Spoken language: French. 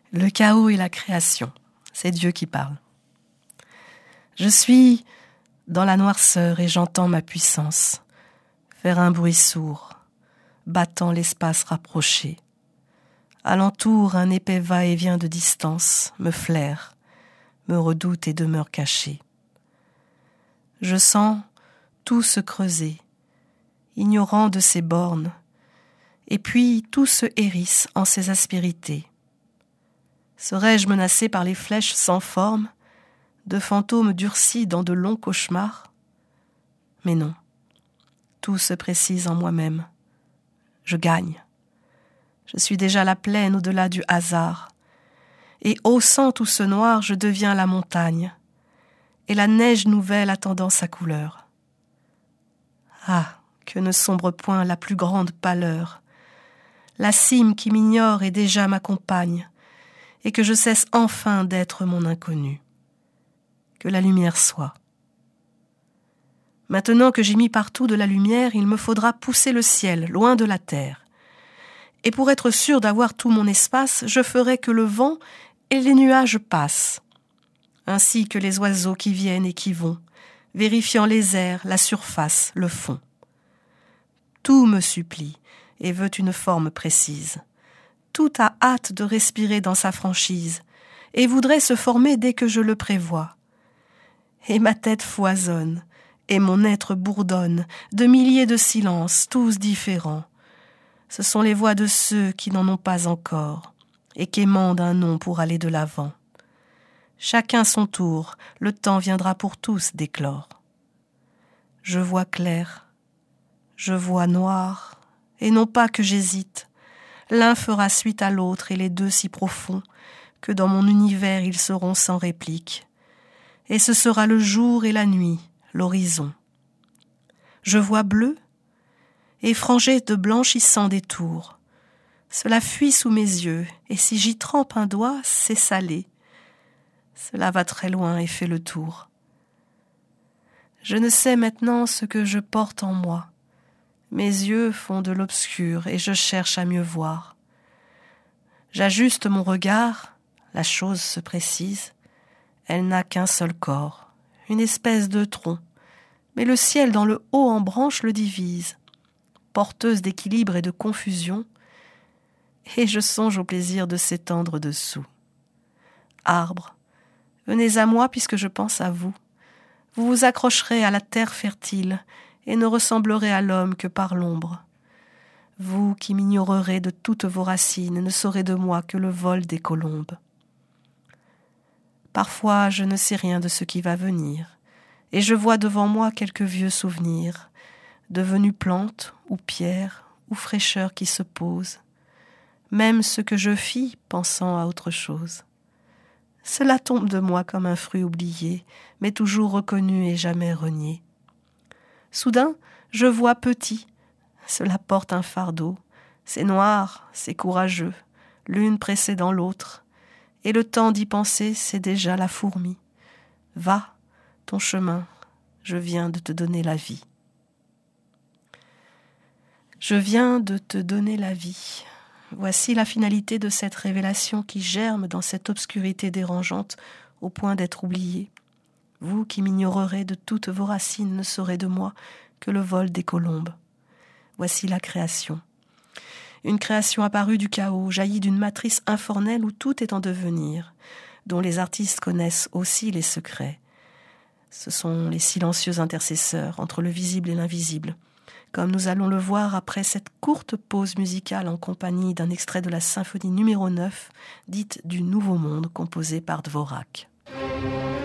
Le chaos et la création, c'est Dieu qui parle. Je suis dans la noirceur et j'entends ma puissance faire un bruit sourd, battant l'espace rapproché. Alentour, un épais va-et-vient de distance me flaire, me redoute et demeure caché. Je sens tout se creuser, ignorant de ses bornes, et puis tout se hérisse en ses aspérités. Serais-je menacé par les flèches sans forme, de fantômes durcis dans de longs cauchemars? Mais non, tout se précise en moi-même. Je gagne. Je suis déjà la plaine au-delà du hasard, et haussant tout ce noir, je deviens la montagne, et la neige nouvelle attendant sa couleur. Ah, que ne sombre point la plus grande pâleur, la cime qui m'ignore et déjà m'accompagne, et que je cesse enfin d'être mon inconnu. Que la lumière soit. Maintenant que j'ai mis partout de la lumière, il me faudra pousser le ciel, loin de la terre. Et pour être sûr d'avoir tout mon espace, je ferai que le vent et les nuages passent, ainsi que les oiseaux qui viennent et qui vont, vérifiant les airs, la surface, le fond. Tout me supplie et veut une forme précise. Tout a hâte de respirer dans sa franchise et voudrait se former dès que je le prévois. Et ma tête foisonne, et mon être bourdonne, de milliers de silences, tous différents. Ce sont les voix de ceux qui n'en ont pas encore, et qu'émandent un nom pour aller de l'avant. Chacun son tour, le temps viendra pour tous d'éclore. Je vois clair, je vois noir, et non pas que j'hésite. L'un fera suite à l'autre, et les deux si profonds, que dans mon univers ils seront sans réplique. Et ce sera le jour et la nuit, l'horizon. Je vois bleu, et frangé de blanchissants détours. Cela fuit sous mes yeux, et si j'y trempe un doigt, c'est salé. Cela va très loin et fait le tour. Je ne sais maintenant ce que je porte en moi. Mes yeux font de l'obscur, et je cherche à mieux voir. J'ajuste mon regard, la chose se précise. Elle n'a qu'un seul corps, une espèce de tronc, mais le ciel dans le haut en branches le divise, porteuse d'équilibre et de confusion, et je songe au plaisir de s'étendre dessous. Arbres, venez à moi puisque je pense à vous. Vous vous accrocherez à la terre fertile et ne ressemblerez à l'homme que par l'ombre. Vous qui m'ignorerez de toutes vos racines, ne saurez de moi que le vol des colombes. Parfois, je ne sais rien de ce qui va venir, et je vois devant moi quelques vieux souvenirs, devenus plantes ou pierres ou fraîcheurs qui se posent, même ce que je fis pensant à autre chose. Cela tombe de moi comme un fruit oublié, mais toujours reconnu et jamais renié. Soudain, je vois petit, cela porte un fardeau, c'est noir, c'est courageux, l'une précédant l'autre, et le temps d'y penser, c'est déjà la fourmi. Va, ton chemin, je viens de te donner la vie. Je viens de te donner la vie. Voici la finalité de cette révélation qui germe dans cette obscurité dérangeante au point d'être oubliée. Vous qui m'ignorerez de toutes vos racines ne saurez de moi que le vol des colombes. Voici la création. Une création apparue du chaos, jaillie d'une matrice informelle où tout est en devenir, dont les artistes connaissent aussi les secrets. Ce sont les silencieux intercesseurs entre le visible et l'invisible, comme nous allons le voir après cette courte pause musicale en compagnie d'un extrait de la symphonie numéro 9, dite du Nouveau Monde, composée par Dvorak.